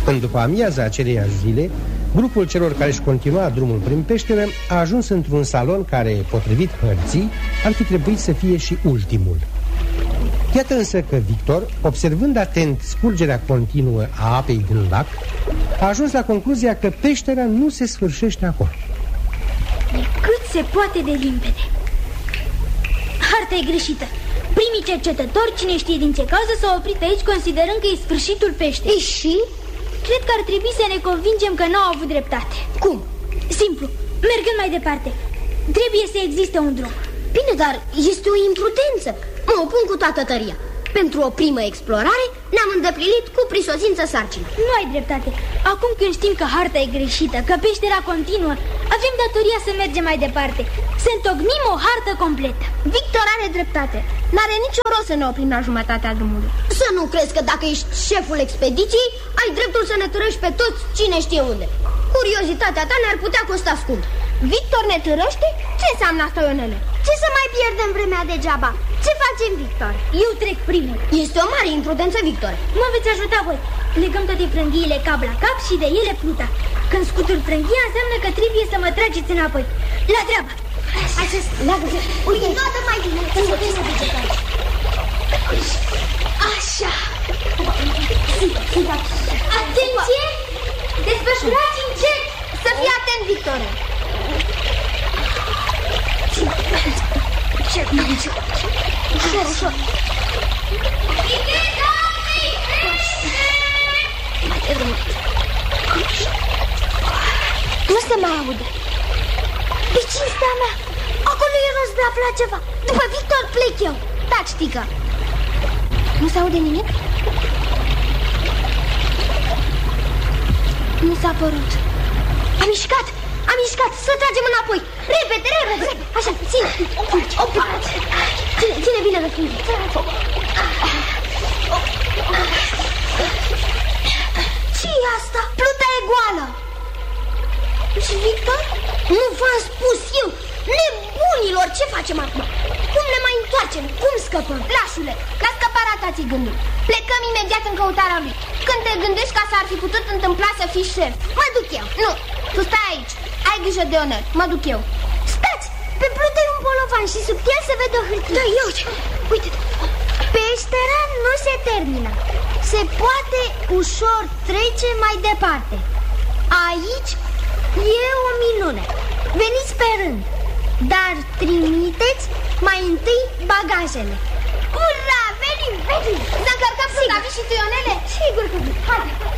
În după amiaza aceleiași zile, grupul celor care își continua drumul prin peșteră a ajuns într-un salon care, potrivit hărții, ar fi trebuit să fie și ultimul. Iată însă că Victor, observând atent scurgerea continuă a apei din lac, a ajuns la concluzia că peștera nu se sfârșește acolo. Cât se poate de limpede. Harta e greșită. Primii cercetători, cine știe din ce cauză, s-au oprit aici considerând că e sfârșitul peșterii. Și? Cred că ar trebui să ne convingem că n-au avut dreptate. Cum? Simplu, mergând mai departe. Trebuie să existe un drum. Bine, dar este o imprudență. Mă opun cu toată tăria. Pentru o primă explorare ne-am îndeplinit cu prisosință sarcină. Nu ai dreptate. Acum când știm că harta e greșită, că peștera continuă, avem datoria să mergem mai departe, să întocmim o hartă completă. Victor are dreptate. N-are nicio rost să ne oprim la jumătatea drumului. Să nu crezi că dacă ești șeful expediției, ai dreptul să ne târăști pe toți cine știe unde. Curiozitatea ta ne-ar putea costa scump. Victor ne târăște? Ce înseamnă asta, Ionele? Ce să mai pierdem vremea degeaba? Ce facem, Victor? Eu trec primul. Este o mare imprudență, Victor. Mă veți ajuta voi. Legăm toate frânghiile cap la cap și de ele pluta. Când scutur frânghia, înseamnă că trebuie să mă trageți înapoi. La treabă! Acest leagă-se. Uite, toată mai bine. Așa. Atenție! Desfășurați încet! Să fii atent, Victor. Ușor, ușor. Nu se mai aude. Pe cinstea mea, acolo e rost de a afla ceva. După Victor plec eu. Taci, tică. Nu se aude nimic? Nu s-a părut. Am mișcat, să tragem înapoi. Repede, repede. Așa, ține. Ține bine de frânghie. Ce-i asta? Pluta e goală. Și Victor? Nu v-am spus eu. Nebunilor, ce facem acum? Cum ne mai întoarcem? Cum scăpăm? Lașule, la scăparea ta-ți gândul. Plecăm imediat în căutarea lui. Când te gândești ca s-ar fi putut întâmpla să fii șef, mă duc eu. Nu, tu stai aici. Ai grijă de Onel, mă duc eu. Stați, pe plută e un bolovan și sub el se vede o hârtie. Da, ia uite. Peștera nu se termină. Se poate ușor trece mai departe. Aici e o minune. Veniți pe rând, dar trimiteți mai întâi bagajele. Ura, venim! Să încărcăm pluta, vii și tu, Ionele? Sigur că vii, haide.